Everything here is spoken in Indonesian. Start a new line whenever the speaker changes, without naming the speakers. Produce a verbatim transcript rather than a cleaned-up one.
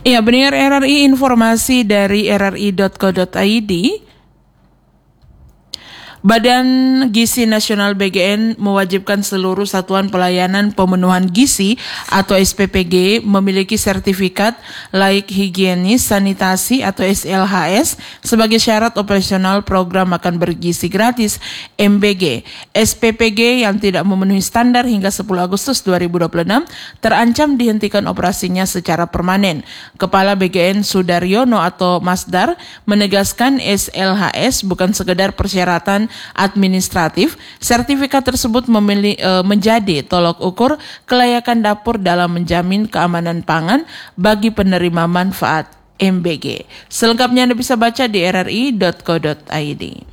Iya, pendengar R R I, informasi dari r r i dot co dot i d. Badan Gizi Nasional B G N mewajibkan seluruh satuan pelayanan pemenuhan gizi atau S P P G memiliki sertifikat layak higienis sanitasi atau S L H S sebagai syarat operasional program makan bergizi gratis M B G. S P P G yang tidak memenuhi standar hingga sepuluh Agustus dua ribu dua puluh enam terancam dihentikan operasinya secara permanen. Kepala B G N Sudaryono atau Masdar menegaskan S L H S bukan sekedar persyaratan administratif. Sertifikat tersebut memili, e, menjadi tolok ukur kelayakan dapur dalam menjamin keamanan pangan bagi penerima manfaat M B G. Selengkapnya Anda bisa baca di r r i dot co dot i d.